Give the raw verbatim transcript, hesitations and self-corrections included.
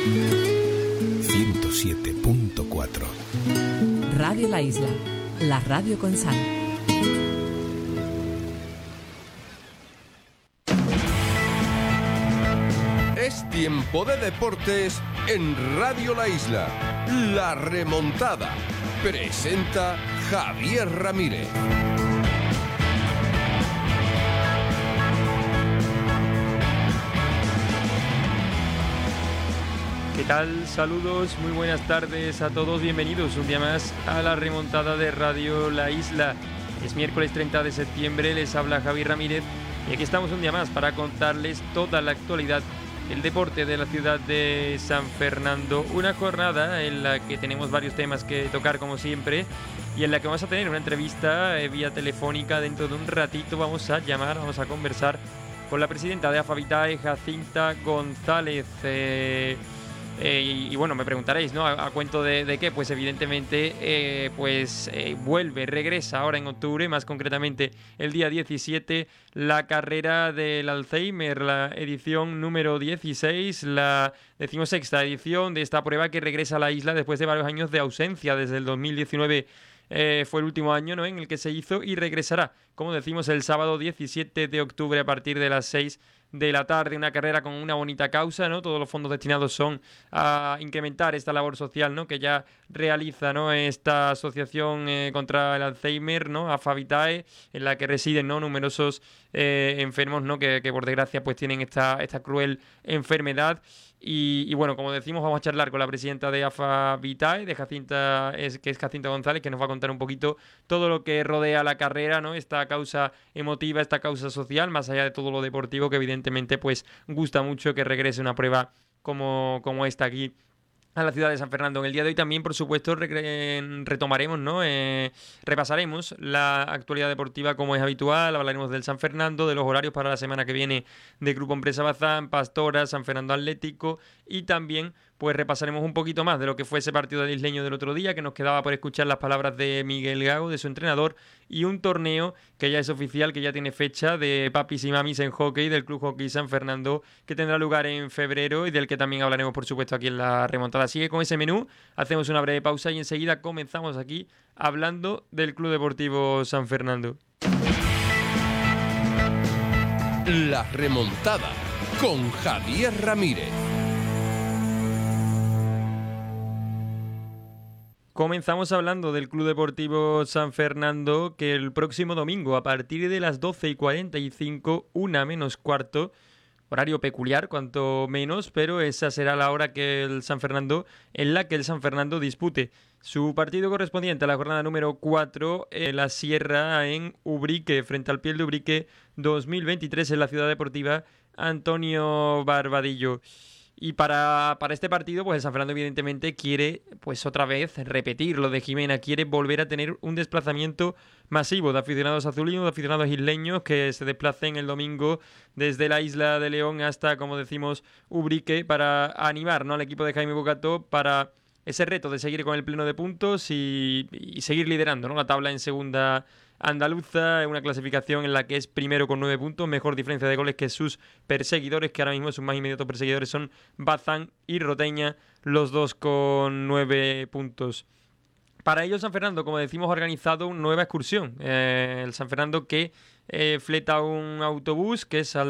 ciento siete punto cuatro. Radio La Isla, la radio con sal. Es tiempo de deportes en Radio La Isla. La remontada. Presenta Javier Ramírez. ¿Qué tal? Saludos, muy buenas tardes a todos, bienvenidos un día más a la remontada de Radio La Isla. Es miércoles treinta de septiembre, les habla Javier Ramírez y aquí estamos un día más para contarles toda la actualidad del deporte de la ciudad de San Fernando. Una jornada en la que tenemos varios temas que tocar como siempre y en la que vamos a tener una entrevista eh, vía telefónica. Dentro de un ratito vamos a llamar, vamos a conversar con la presidenta de AFA-Vitae, Jacinta González. Eh, Eh, y, y bueno, me preguntaréis, ¿no? ¿A, a cuento de, de qué? Pues evidentemente, eh, pues eh, vuelve, regresa ahora en octubre, más concretamente el día diecisiete, la carrera del Alzheimer, la edición número dieciséis, la decimosexta edición de esta prueba que regresa a la isla después de varios años de ausencia. Desde el dos mil diecinueve eh, fue el último año, ¿no?, en el que se hizo, y regresará, como decimos, el sábado diecisiete de octubre a partir de las seis de la tarde. Una carrera con una bonita causa, ¿no? Todos los fondos destinados son a incrementar esta labor social, ¿no?, que ya realiza, ¿no?, esta asociación eh, contra el Alzheimer, ¿no?, AFA-Vitae, en la que residen, ¿no?, numerosos eh, enfermos, ¿no?, que, que por desgracia pues tienen esta, esta cruel enfermedad. Y, y bueno, como decimos, vamos a charlar con la presidenta de AFA-Vitae, de Jacinta, es, que es Jacinta González, que nos va a contar un poquito todo lo que rodea la carrera, ¿no?, esta causa emotiva, esta causa social, más allá de todo lo deportivo, que evidentemente pues gusta mucho que regrese una prueba como, como esta aquí a la ciudad de San Fernando. En el día de hoy también, por supuesto, re- retomaremos, ¿no? Eh, repasaremos la actualidad deportiva como es habitual. Hablaremos del San Fernando, de los horarios para la semana que viene de Grupo Empresa Bazán, Pastora, San Fernando Atlético, y también pues repasaremos un poquito más de lo que fue ese partido del isleño del otro día, que nos quedaba por escuchar las palabras de Miguel Gago, de su entrenador, y un torneo que ya es oficial, que ya tiene fecha, de papis y mamis en hockey del Club Hockey San Fernando, que tendrá lugar en febrero y del que también hablaremos, por supuesto, aquí en la remontada. Sigue con ese menú, hacemos una breve pausa y enseguida comenzamos aquí hablando del Club Deportivo San Fernando. La remontada con Javier Ramírez. Comenzamos hablando del Club Deportivo San Fernando, que el próximo domingo, a partir de las doce y cuarenta y cinco, una menos cuarto, horario peculiar, cuanto menos, pero esa será la hora que el San Fernando, en la que el San Fernando dispute su partido correspondiente a la jornada número cuatro en la Sierra, en Ubrique, frente al Piel de Ubrique dos mil veintitrés, en la Ciudad Deportiva Antonio Barbadillo. Y para, para este partido, pues el San Fernando evidentemente quiere, pues otra vez, repetir lo de Jimena, quiere volver a tener un desplazamiento masivo de aficionados azulinos, de aficionados isleños, que se desplacen el domingo desde la isla de León hasta, como decimos, Ubrique, para animar, ¿no?, al equipo de Jaime Bocato para ese reto de seguir con el pleno de puntos y, y seguir liderando, ¿no?, la tabla en segunda andaluza, una clasificación en la que es primero con nueve puntos, mejor diferencia de goles que sus perseguidores, que ahora mismo sus más inmediatos perseguidores son Bazán y Roteña, los dos con nueve puntos. Para ello, San Fernando, como decimos, ha organizado una nueva excursión. Eh, el San Fernando que eh, fleta un autobús que saldrá